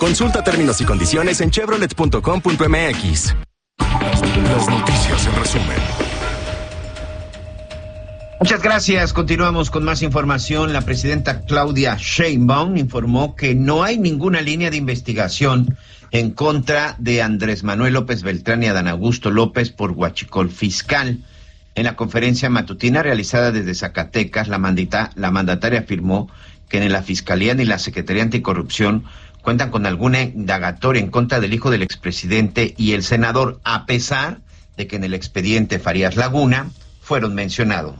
Consulta términos y condiciones en chevrolet.com.mx. Las noticias en resumen. Muchas gracias. Continuamos con más información. La presidenta Claudia Sheinbaum informó que no hay ninguna línea de investigación en contra de Andrés Manuel López Beltrán y Adán Augusto López por huachicol fiscal. En la conferencia matutina realizada desde Zacatecas, la mandataria afirmó que ni la Fiscalía ni la Secretaría Anticorrupción cuentan con alguna indagatoria en contra del hijo del expresidente y el senador, a pesar de que en el expediente Farías Laguna fueron mencionados.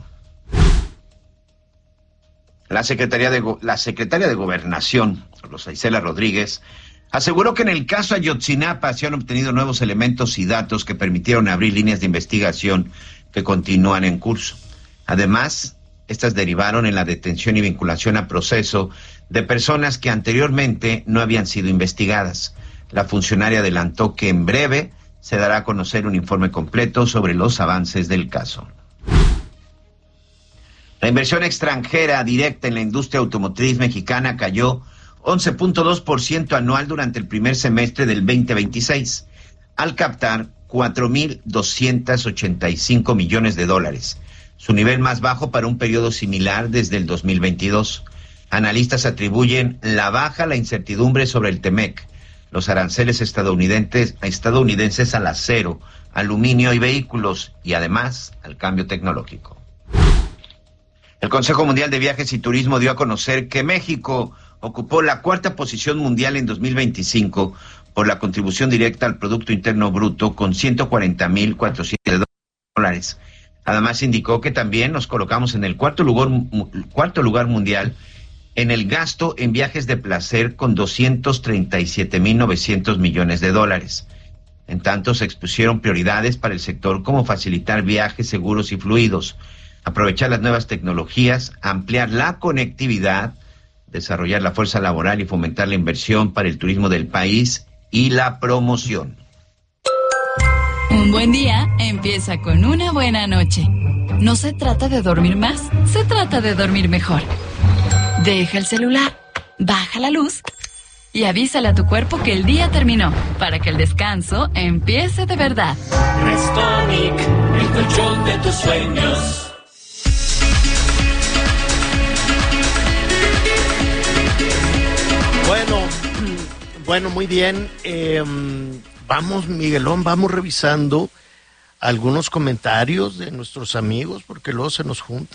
La secretaria de Gobernación, Rosa Isela Rodríguez, aseguró que en el caso Ayotzinapa se han obtenido nuevos elementos y datos que permitieron abrir líneas de investigación que continúan en curso. Además, estas derivaron en la detención y vinculación a proceso de personas que anteriormente no habían sido investigadas. La funcionaria adelantó que en breve se dará a conocer un informe completo sobre los avances del caso. La inversión extranjera directa en la industria automotriz mexicana cayó 11.2% anual durante el primer semestre del 2026, al captar 4.285 millones de dólares, su nivel más bajo para un periodo similar desde el 2022. Analistas atribuyen la baja a la incertidumbre sobre el TEMEC, los aranceles estadounidenses al acero, aluminio y vehículos, y además al cambio tecnológico. El Consejo Mundial de Viajes y Turismo dio a conocer que México ocupó la cuarta posición mundial en 2025 por la contribución directa al Producto Interno Bruto con 140.400 dólares. Además indicó que también nos colocamos en el cuarto lugar mundial en el gasto en viajes de placer con 237.900 millones de dólares. En tanto, se expusieron prioridades para el sector como facilitar viajes seguros y fluidos, aprovechar las nuevas tecnologías, ampliar la conectividad, desarrollar la fuerza laboral y fomentar la inversión para el turismo del país y la promoción. Un buen día empieza con una buena noche. No se trata de dormir más, se trata de dormir mejor. Deja el celular, baja la luz y avísale a tu cuerpo que el día terminó, para que el descanso empiece de verdad. Restonic, el colchón de tus sueños. Bueno, muy bien. Vamos, Miguelón, vamos revisando algunos comentarios de nuestros amigos, porque luego se nos juntan.